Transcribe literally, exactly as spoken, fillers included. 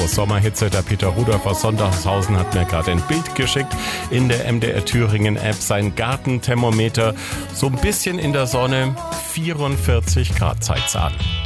vor Sommerhitze. Der Peter Rudolph aus Sondershausen hat mir gerade ein Bild geschickt in der M D R Thüringen App. Sein Gartenthermometer so ein bisschen in der Sonne, vierundvierzig Grad zeigt's an.